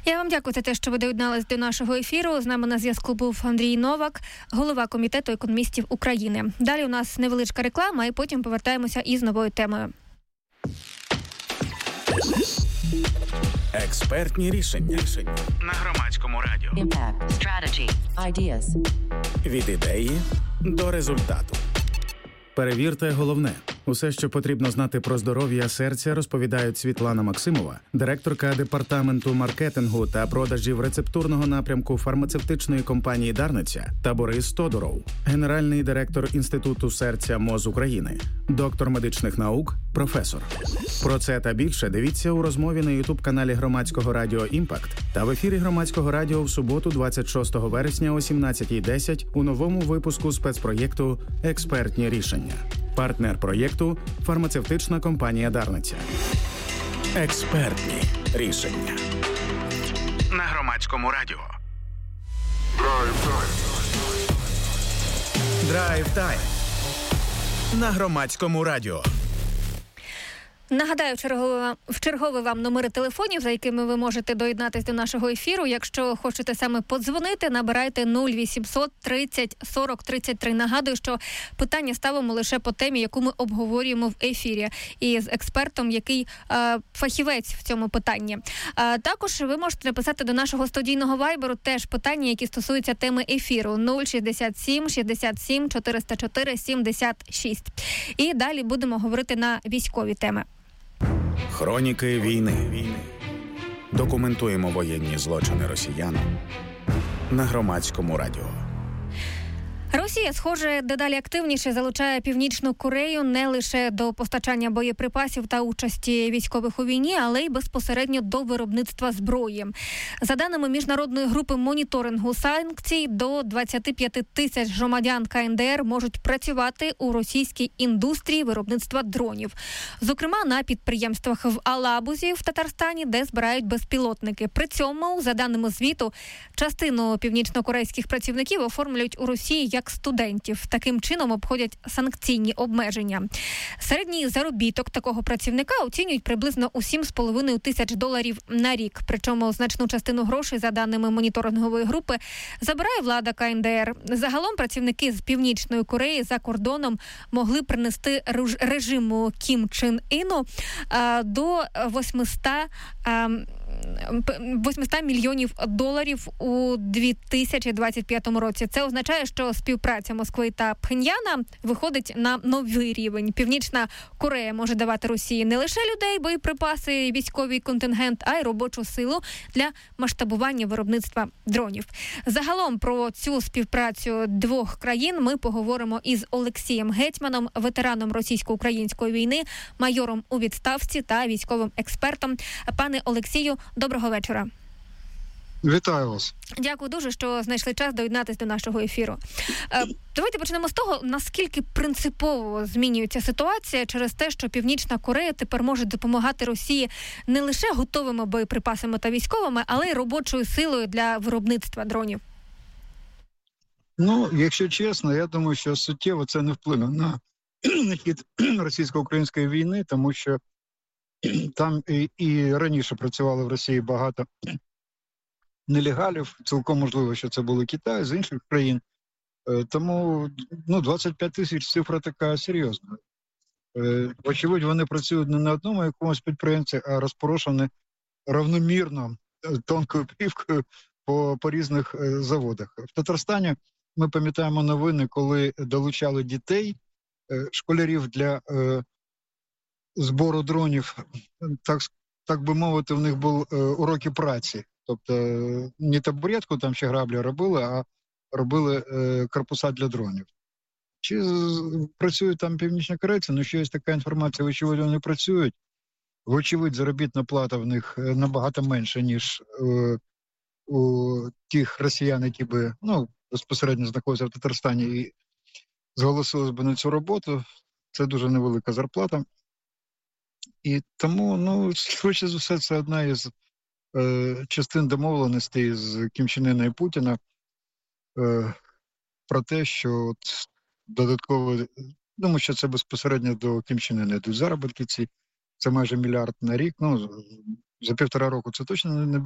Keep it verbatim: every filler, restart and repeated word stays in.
Я вам дякую за те, що ви доєдналися до нашого ефіру. З нами на зв'язку був Андрій Новак, голова Комітету економістів України. Далі у нас невеличка реклама, і потім повертаємося із новою темою. Експертні рішення на Громадському радіо. Impact. Strategy. Ideas. Від ідеї до результату. Перевірте головне. Усе, що потрібно знати про здоров'я серця, розповідають Світлана Максимова, директорка департаменту маркетингу та продажів рецептурного напрямку фармацевтичної компанії «Дарниця», та Борис Тодуров, генеральний директор Інституту серця МОЗ України, доктор медичних наук, професор. Про це та більше дивіться у розмові на ютуб-каналі Громадського радіо «Імпакт» та в ефірі Громадського радіо в суботу двадцять шостого вересня о сімнадцятій десять у новому випуску спецпроєкту «Експертні рішення». Партнер проєкту – фармацевтична компанія «Дарниця». Експертні рішення на Громадському радіо. Драйв тайм на Громадському радіо. Нагадаю, чергове, в чергове вам номери телефонів, за якими ви можете доєднатися до нашого ефіру. Якщо хочете саме подзвонити, набирайте нуль вісімсот тридцять сорок тридцять три. Нагадую, що питання ставимо лише по темі, яку ми обговорюємо в ефірі, і з експертом, який е, фахівець в цьому питанні. Е, також ви можете написати до нашого студійного вайберу теж питання, які стосуються теми ефіру. нуль шістдесят сім шістдесят сім чотириста чотири сімдесят шість. І далі будемо говорити на військові теми. Хроніки війни. Документуємо воєнні злочини росіян на Громадському радіо. Росія, схоже, дедалі активніше залучає Північну Корею не лише до постачання боєприпасів та участі військових у війні, але й безпосередньо до виробництва зброї. За даними міжнародної групи моніторингу санкцій, до двадцять п'ять тисяч громадян КНДР можуть працювати у російській індустрії виробництва дронів. Зокрема, на підприємствах в Алабузі в Татарстані, де збирають безпілотники. При цьому, за даними звіту, частину північнокорейських працівників оформлюють у Росії як студентів. Таким чином обходять санкційні обмеження. Середній заробіток такого працівника оцінюють приблизно у сім з половиною тисяч доларів на рік. Причому значну частину грошей, за даними моніторингової групи, забирає влада КНДР. Загалом працівники з Північної Кореї за кордоном могли принести режиму Кім Чен Іну до восьмисот мільйонів доларів у дві тисячі двадцять п'ятому році. Це означає, що співпраця Москви та Пхеньяна виходить на новий рівень. Північна Корея може давати Росії не лише людей, боєприпаси, військовий контингент, а й робочу силу для масштабування виробництва дронів. Загалом про цю співпрацю двох країн ми поговоримо із Олексієм Гетьманом, ветераном російсько-української війни, майором у відставці та військовим експертом. Пане Олексію, доброго вечора. Вітаю вас. Дякую дуже, що знайшли час доєднатися до нашого ефіру. Давайте почнемо з того, наскільки принципово змінюється ситуація через те, що Північна Корея тепер може допомагати Росії не лише готовими боєприпасами та військовими, але й робочою силою для виробництва дронів. Ну, якщо чесно, я думаю, що суттєво це не вплине на хід російсько-української війни, тому що там і, і раніше працювало в Росії багато нелегалів, цілком можливо, що це були Китай, з інших країн. Тому ну, двадцять п'ять тисяч цифра така серйозна. Вочевидь, вони працюють не на одному якомусь підприємці, а розпорошені равномірно тонкою плівкою по, по різних заводах. В Татарстані ми пам'ятаємо новини, коли долучали дітей, школярів для е, збору дронів, так, так би мовити, в них були е, уроки праці. Тобто не табуретку там ще граблі робили, а робили е, корпуса для дронів. Чи працюють там північні корейці? Ну, що є така інформація, вочевидь, вони працюють. Вочевидь, заробітна плата в них набагато менша, ніж е, у тих росіян, які би, ну, безпосередньо знаходяться в Татарстані і зголосились би на цю роботу. Це дуже невелика зарплата. І тому, ну, швидше за все, це одна із е, частин домовленостей з Кім Чен Іна і Путіна е, про те, що от додатково, думаю, що це безпосередньо до Кім Чен Іна йдуть заробітки ці, це майже мільярд на рік, ну, за півтора року це точно не